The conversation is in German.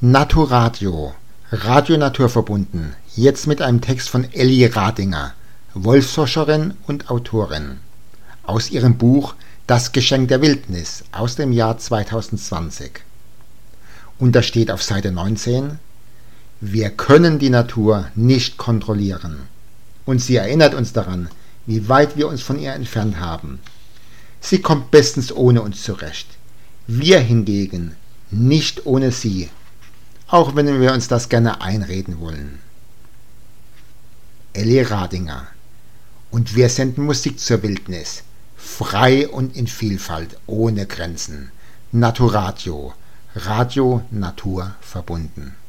Naturadio, Radio Natur verbunden, jetzt mit einem Text von Elli Radinger, Wolfsforscherin und Autorin, aus ihrem Buch Das Geschenk der Wildnis aus dem Jahr 2020. Und da steht auf Seite 19: Wir können die Natur nicht kontrollieren. Und sie erinnert uns daran, wie weit wir uns von ihr entfernt haben. Sie kommt bestens ohne uns zurecht. Wir hingegen nicht ohne sie, auch wenn wir uns das gerne einreden wollen. Elli Radinger. Und wir senden Musik zur Wildnis, frei und in Vielfalt, ohne Grenzen. Naturadio, Radio Natur verbunden.